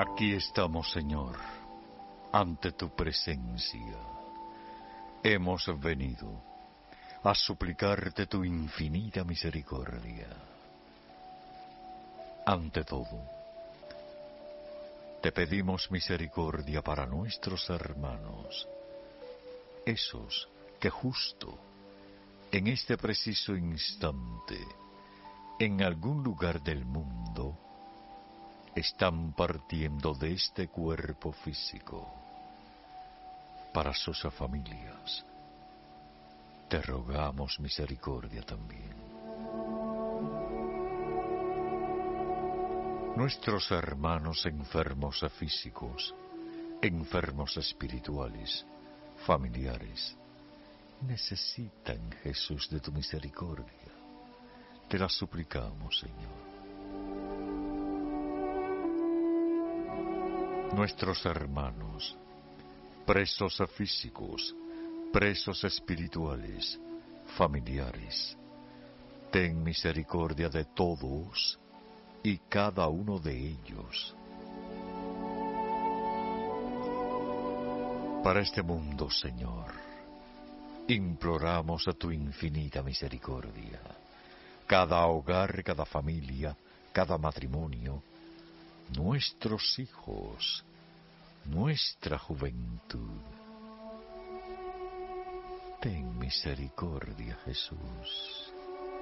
Aquí estamos, Señor, ante tu presencia. Hemos venido a suplicarte tu infinita misericordia. Ante todo, te pedimos misericordia para nuestros hermanos, esos que justo en este preciso instante, en algún lugar del mundo, están partiendo de este cuerpo físico. Para sus familias, te rogamos misericordia también. Nuestros hermanos enfermos físicos, enfermos espirituales, familiares, necesitan, Jesús, de tu misericordia. Te la suplicamos, Señor. Nuestros hermanos, presos físicos, presos espirituales, familiares, ten misericordia de todos y cada uno de ellos. Para este mundo, Señor, imploramos a tu infinita misericordia. Cada hogar, cada familia, cada matrimonio, nuestros hijos, nuestra juventud. Ten misericordia, Jesús.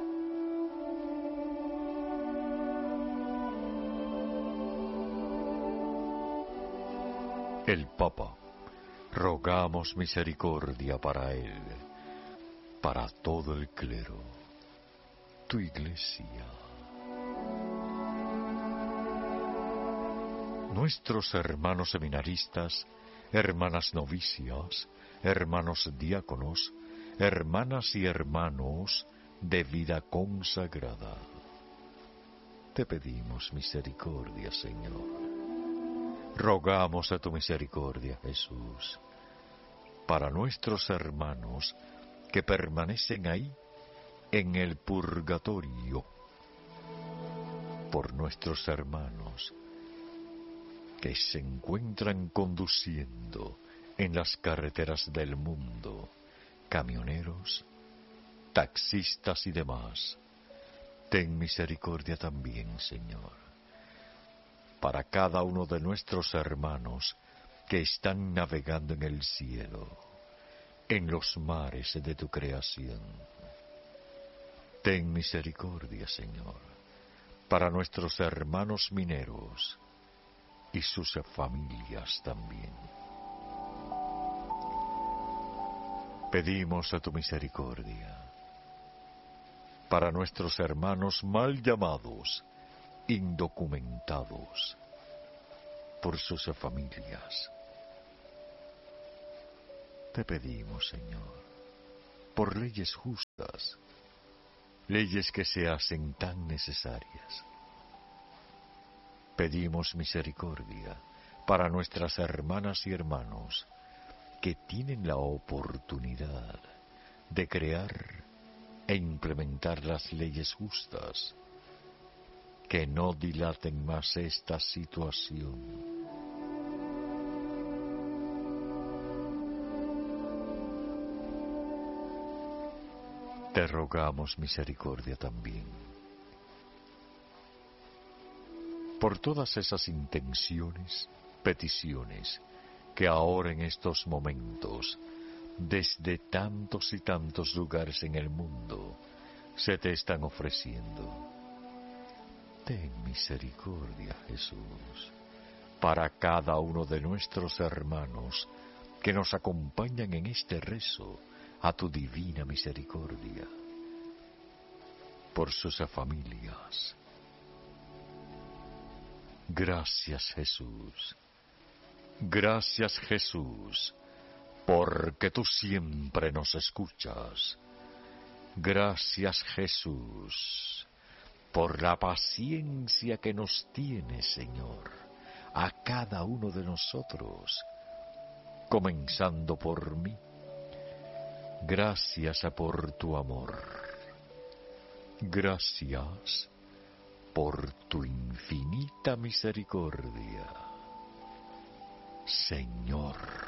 El Papa, rogamos misericordia para él, para todo el clero, tu Iglesia. Nuestros hermanos seminaristas, hermanas novicias, hermanos diáconos, hermanas y hermanos de vida consagrada. Te pedimos misericordia, Señor. Rogamos a tu misericordia, Jesús, para nuestros hermanos que permanecen ahí en el purgatorio, por nuestros hermanos que se encuentran conduciendo en las carreteras del mundo, camioneros, taxistas y demás. Ten misericordia también, Señor, para cada uno de nuestros hermanos que están navegando en el cielo, en los mares de tu creación. Ten misericordia, Señor, para nuestros hermanos mineros y sus familias también. Pedimos a tu misericordia para nuestros hermanos mal llamados, indocumentados, por sus familias. Te pedimos, Señor, por leyes justas, leyes que se hacen tan necesarias. Pedimos misericordia para nuestras hermanas y hermanos que tienen la oportunidad de crear e implementar las leyes justas, que no dilaten más esta situación. Te rogamos misericordia también por todas esas intenciones, peticiones, que ahora en estos momentos, desde tantos y tantos lugares en el mundo, se te están ofreciendo. Ten misericordia, Jesús, para cada uno de nuestros hermanos que nos acompañan en este rezo a tu divina misericordia, por sus familias. Gracias, Jesús. Gracias, Jesús, porque tú siempre nos escuchas. Gracias, Jesús, por la paciencia que nos tienes, Señor, a cada uno de nosotros, comenzando por mí. Gracias por tu amor. Gracias por tu infinita misericordia. Señor.